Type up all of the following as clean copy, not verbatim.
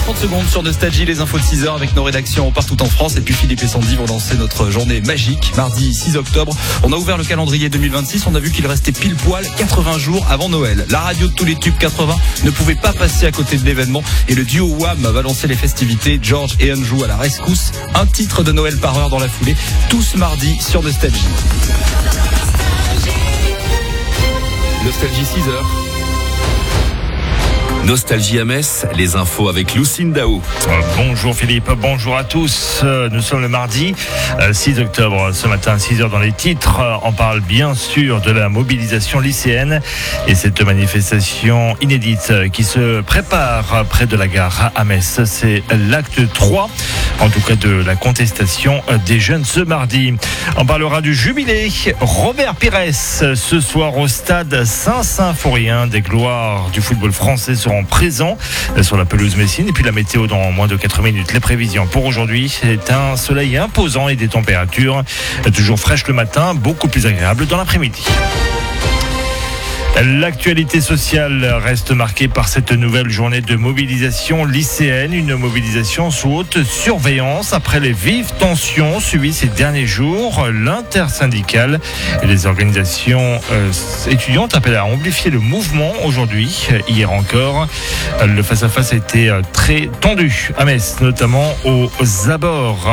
30 secondes sur Nostalgie, les infos de 6h avec nos rédactions partout en France. Et puis Philippe et Sandy vont lancer notre journée magique. Mardi 6 octobre, on a ouvert le calendrier 2026. On a vu qu'il restait pile poil 80 jours avant Noël. La radio de tous les tubes 80 ne pouvait pas passer à côté de l'événement. Et le duo Wham va lancer les festivités. George et Anjou à la rescousse. Un titre de Noël par heure dans la foulée. Tous mardi sur Nostalgie. Nostalgie 6h. Nostalgie à Metz, les infos avec Lucine Daou. Bonjour Philippe, bonjour à tous. Nous sommes le mardi 6 octobre. Ce matin, 6h dans les titres. On parle bien sûr de la mobilisation lycéenne et cette manifestation inédite qui se prépare près de la gare à Metz. C'est l'acte 3, en tout cas de la contestation des jeunes ce mardi. On parlera du jubilé Robert Pires ce soir au stade Saint-Symphorien. Des gloires du football français seront présents sur la pelouse messine. Et puis la météo dans moins de 4 minutes. Les prévisions pour aujourd'hui, c'est un soleil imposant et des températures toujours fraîches le matin, beaucoup plus agréables dans l'après-midi. L'actualité sociale reste marquée par cette nouvelle journée de mobilisation lycéenne, une mobilisation sous haute surveillance après les vives tensions suivies ces derniers jours. L'intersyndicale et les organisations étudiantes appellent à amplifier le mouvement aujourd'hui. Hier encore, le face-à-face a été très tendu à Metz, notamment aux abords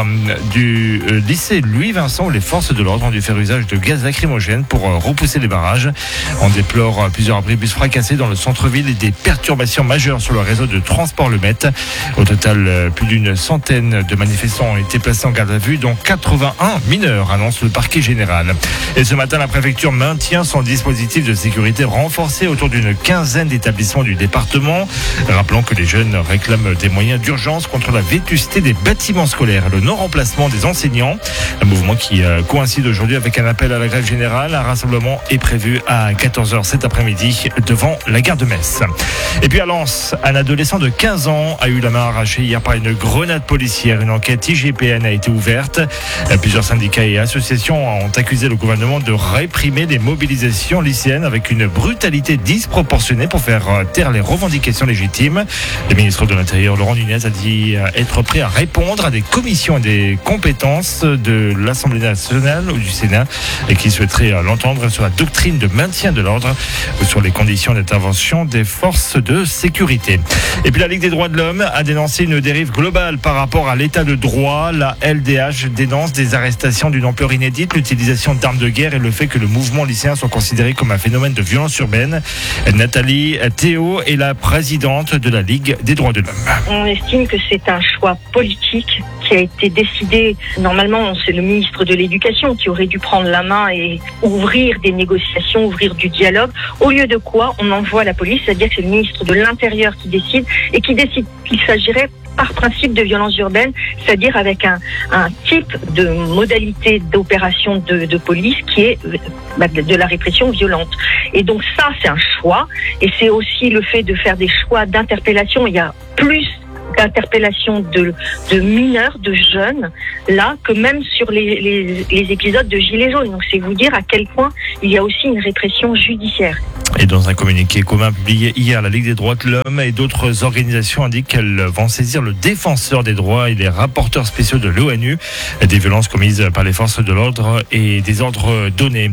du lycée Louis-Vincent où les forces de l'ordre ont dû faire usage de gaz lacrymogène pour repousser les barrages. On déplore plusieurs abribus fracassés dans le centre-ville et des perturbations majeures sur le réseau de transport Le Met. Au total, plus d'une centaine de manifestants ont été placés en garde à vue, dont 81 mineurs, annonce le parquet général. Et ce matin, la préfecture maintient son dispositif de sécurité renforcé autour d'une quinzaine d'établissements du département. Rappelons que les jeunes réclament des moyens d'urgence contre la vétusté des bâtiments scolaires et le non-remplacement des enseignants. Un mouvement qui coïncide aujourd'hui avec un appel à la grève générale. Un rassemblement est prévu à 14h cet après-midi devant la gare de Metz. Et puis à Lens, un adolescent de 15 ans a eu la main arrachée hier par une grenade policière. Une enquête IGPN a été ouverte. Plusieurs syndicats et associations ont accusé le gouvernement de réprimer les mobilisations lycéennes avec une brutalité disproportionnée pour faire taire les revendications légitimes. Le ministre de l'Intérieur, Laurent Nunez, a dit être prêt à répondre à des commissions et des compétences de l'Assemblée nationale ou du Sénat et qui souhaiterait l'entendre sur la doctrine de maintien de l'ordre ou sur les conditions d'intervention des forces de sécurité. Et puis la Ligue des droits de l'homme a dénoncé une dérive globale par rapport à l'état de droit. La LDH dénonce des arrestations d'une ampleur inédite, l'utilisation d'armes de guerre et le fait que le mouvement lycéen soit considéré comme un phénomène de violence urbaine. Nathalie Théo est la présidente de la Ligue des droits de l'homme. On estime que c'est un choix politique qui a été décidé. Normalement, c'est le ministre de l'Éducation qui aurait dû prendre la main et ouvrir des négociations, ouvrir du dialogue. Au lieu de quoi, on envoie la police, c'est-à-dire que c'est le ministre de l'Intérieur qui décide et qui décide qu'il s'agirait par principe de violence urbaine, c'est-à-dire avec un type de modalité d'opération de police qui est de la répression violente. Et donc ça, c'est un choix. Et c'est aussi le fait de faire des choix d'interpellation. Il y a plus d'interpellation de mineurs, de jeunes, là, que même sur les épisodes de Gilets jaunes. Donc c'est vous dire à quel point il y a aussi une répression judiciaire. Et dans un communiqué commun publié hier, la Ligue des droits de l'homme et d'autres organisations indiquent qu'elles vont saisir le défenseur des droits et les rapporteurs spéciaux de l'ONU des violences commises par les forces de l'ordre et des ordres donnés.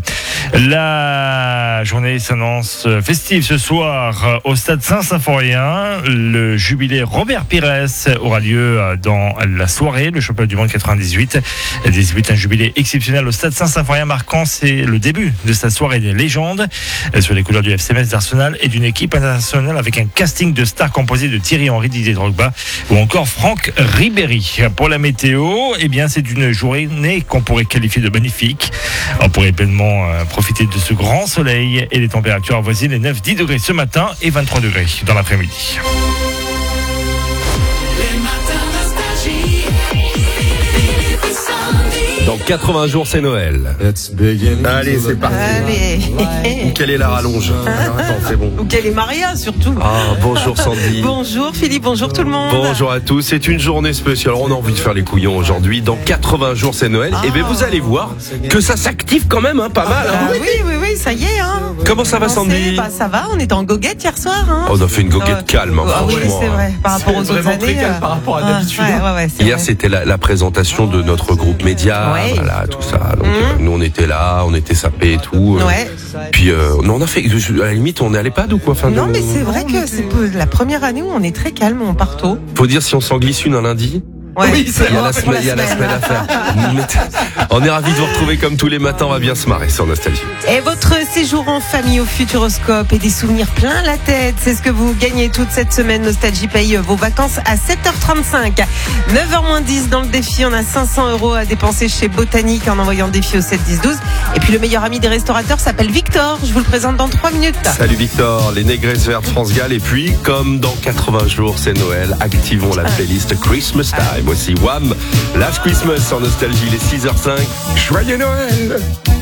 La journée s'annonce festive ce soir au stade Saint-Symphorien. Le jubilé Robert Pires aura lieu dans la soirée. Le championnat du monde 98 dispute un jubilé exceptionnel au stade Saint-Symphorien, marquant c'est le début de sa soirée des légendes sur les couleurs du FC Metz d'Arsenal et d'une équipe internationale avec un casting de stars composé de Thierry Henry, Didier Drogba ou encore Franck Ribéry. Pour la météo, eh bien c'est une journée qu'on pourrait qualifier de magnifique. On pourrait pleinement profiter de ce grand soleil et les températures avoisinent les 9-10 degrés ce matin et 23 degrés dans l'après-midi. Dans 80 jours, c'est Noël. Allez, c'est parti. Allez. Ou quelle est la rallonge? Attends, c'est bon. Ou quelle est Maria surtout. Ah, bonjour Sandy. Bonjour Philippe, bonjour tout le monde. Bonjour à tous, c'est une journée spéciale. On a envie de faire les couillons aujourd'hui. Dans 80 jours, c'est Noël. Et bien, vous allez voir que ça s'active quand même, pas mal. Oui, ça y est. Comment ça va, Sandy? Ça va, on était en goguette hier soir. On a fait une goguette calme, Oui, franchement. c'est vrai, par rapport aux autres années. Très calme par rapport à d'habitude. Hier, c'était la présentation de notre groupe média, voilà, tout ça. Donc, nous, on était là, on était sapés et tout. Puis, on a fait, à la limite, on est à l'EHPAD ou quoi? Non, mais c'est vrai que c'est la première année où on est très calme, on part tôt. Faut dire si on s'en glisse une un lundi. Ouais. Oui, c'est Il y a la semaine à faire. On est ravis de vous retrouver comme tous les matins. On va bien se marrer sur Nostalgie. Et votre séjour en famille au Futuroscope et des souvenirs plein la tête, c'est ce que vous gagnez toute cette semaine. Nostalgie paye vos vacances à 7h35. 9h-10 dans le défi, on a 500 € à dépenser chez Botanique en envoyant défi au 7-10-12. Et puis le meilleur ami des restaurateurs s'appelle Victor. Je vous le présente dans 3 minutes. Salut Victor, les négresses vertes France Gall. Et puis, comme dans 80 jours, c'est Noël, activons la playlist Christmas Time. Voici Wham! Last Christmas en Nostalgie, les 6h05. Joyeux Noël!